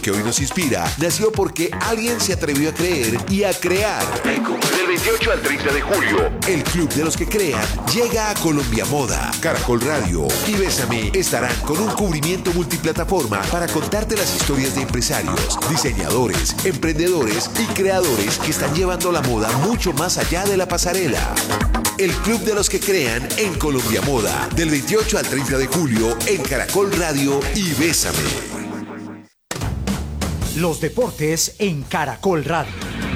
que hoy nos inspira, nació porque alguien se atrevió a creer y a crear. Del 28 al 30 de julio, el Club de los que crean llega a Colombia Moda. Caracol Radio y Bésame estarán con un cubrimiento multiplataforma para contarte las historias de empresarios, diseñadores, emprendedores y creadores que están llevando la moda mucho más allá de la pasarela. El Club de los que crean en Colombia Moda, del 28 al 30 de julio en Caracol Radio y Bésame. Los deportes en Caracol Radio.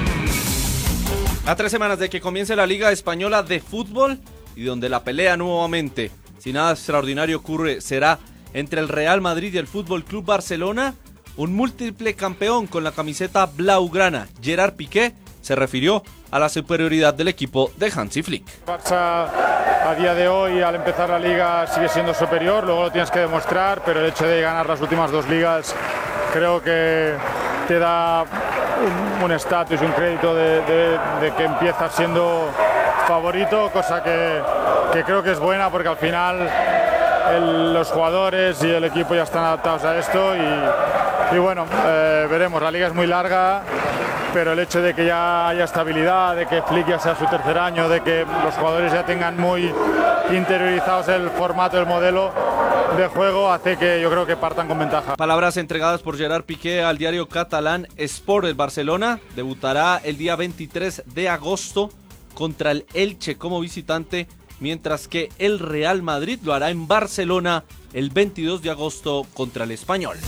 A 3 semanas de que comience la Liga Española de Fútbol y donde la pelea nuevamente, si nada extraordinario ocurre, será entre el Real Madrid y el Fútbol Club Barcelona, un múltiple campeón con la camiseta blaugrana, Gerard Piqué, se refirió a la superioridad del equipo de Hansi Flick. Barça a día de hoy, al empezar la Liga, sigue siendo superior, luego lo tienes que demostrar, pero el hecho de ganar las últimas 2 ligas creo que te da un estatus y un crédito de que empiezas siendo favorito, cosa que creo que es buena porque al final los jugadores y el equipo ya están adaptados a esto y bueno, veremos, la liga es muy larga, pero el hecho de que ya haya estabilidad, de que Flick ya sea su tercer año, de que los jugadores ya tengan muy interiorizados el formato, el modelo de juego, hace que yo creo que partan con ventaja. Palabras entregadas por Gerard Piqué al diario catalán Sport. El Barcelona debutará el día 23 de agosto contra el Elche como visitante, mientras que el Real Madrid lo hará en Barcelona el 22 de agosto contra el Español.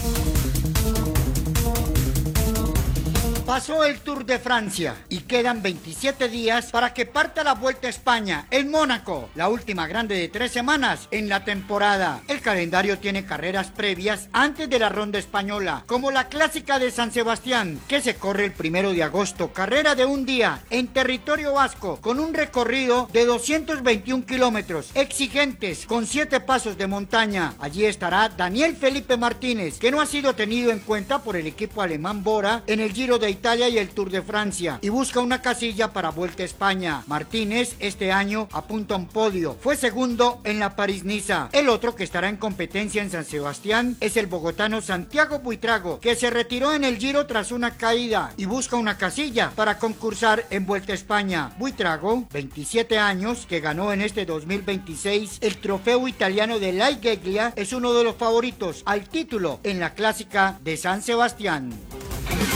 Pasó el Tour de Francia y quedan 27 días para que parta la Vuelta a España en Mónaco, la última grande de 3 semanas en la temporada. El calendario tiene carreras previas antes de la ronda española, como la clásica de San Sebastián, que se corre el 1 de agosto, carrera de un día en territorio vasco, con un recorrido de 221 kilómetros, exigentes, con 7 pasos de montaña. Allí estará Daniel Felipe Martínez, que no ha sido tenido en cuenta por el equipo alemán Bora en el Giro de Italia y el Tour de Francia, y busca una casilla para Vuelta a España. Martínez este año apunta a un podio, fue segundo en la París-Niza. El otro que estará en competencia en San Sebastián es el bogotano Santiago Buitrago, que se retiró en el Giro tras una caída y busca una casilla para concursar en Vuelta a España. Buitrago, 27 años, que ganó en este 2026 el trofeo italiano de La Igeglia, es uno de los favoritos al título en la clásica de San Sebastián.